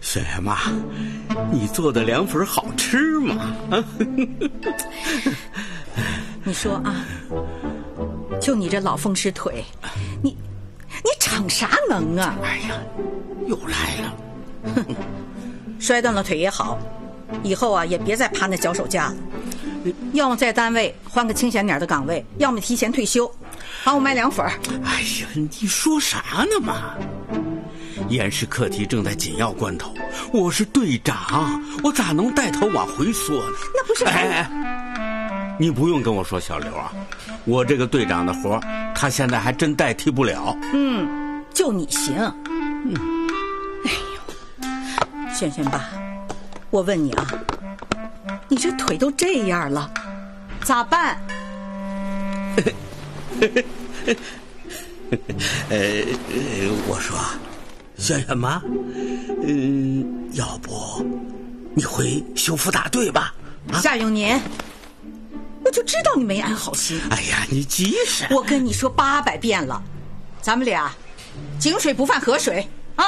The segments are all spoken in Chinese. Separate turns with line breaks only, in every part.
小月妈，你做的凉粉好吃吗？
你说啊，就你这老风湿腿，你逞啥能啊？
哎呀，又来了。
哼，摔断了腿也好，以后啊也别再爬那脚手架了。要么在单位换个清闲点的岗位，要么提前退休，帮我卖凉粉。
哎呀，你说啥呢嘛？严氏课题正在紧要关头，我是队长，我咋能带头往回缩呢？
那不是……
你不用跟我说小刘啊，我这个队长的活，他现在还真代替不了。
就你行。哎呦，萱萱爸，我问你啊，你这腿都这样了，咋办？
我说，萱萱妈，要不你回修复大队吧？
夏永年，我就知道你没安好心。
哎呀，你急什么？
我跟你说800遍了，咱们俩井水不犯河水啊！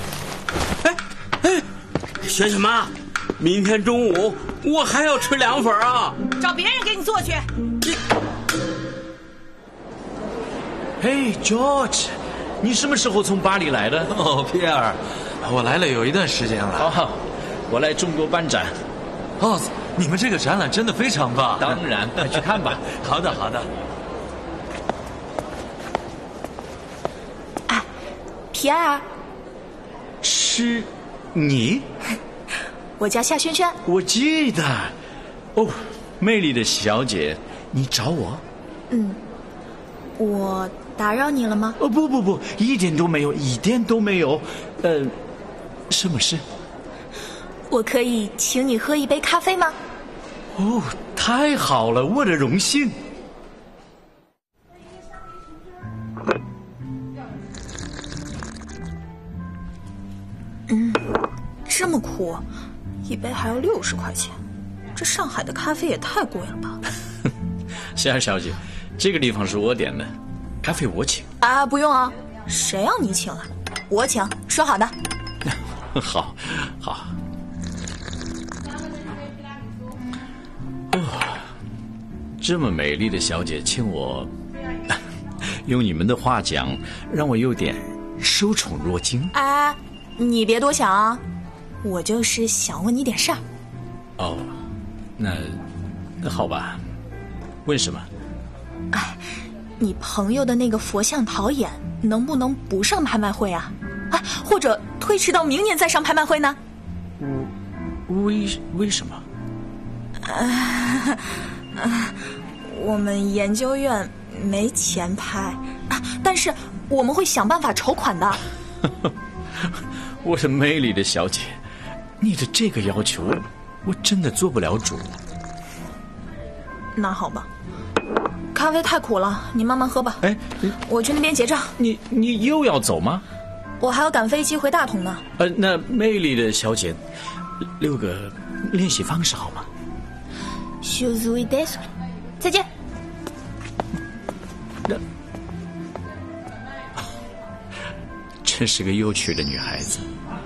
萱萱妈，明天中午我还要吃凉粉啊！
找别人给你做去。
嘿 ，George， 你什么时候从巴黎来的？
哦，皮尔，我来了有一段时间了。
哦，我来中国办展。
哦，你们这个展览真的非常棒。
当然，去看吧。
好的，好的。
哎，皮尔，
是你？
我叫夏萱萱。
我记得。哦，美丽的小姐，你找我？
我打扰你了吗？
哦，不，一点都没有，一点都没有。什么事？
我可以请你喝一杯咖啡吗？
哦，太好了，我的荣幸。
这么苦，一杯还要60块钱，这上海的咖啡也太贵了吧？
夏小姐，这个地方是我点的，咖啡我请。
啊，不用啊，谁要你请啊？我请，说好的。
好。这么美丽的小姐请我，用你们的话讲，让我有点受宠若惊。
哎，你别多想啊，我就是想问你点事儿。
哦，那好吧，问什么？
哎，你朋友的那个佛像陶冶能不能不上拍卖会啊？哎，或者推迟到明年再上拍卖会呢？
为什么？
我们研究院没钱拍但是我们会想办法筹款的。
我的美丽的小姐，你的这个要求我真的做不了主。
那好吧，咖啡太苦了，你慢慢喝吧。
哎，
我去那边结账。
你又要走吗？
我还要赶飞机回大同呢。
那美丽的小姐，留个联系方式好吗？
再见。
真是个有趣的女孩子。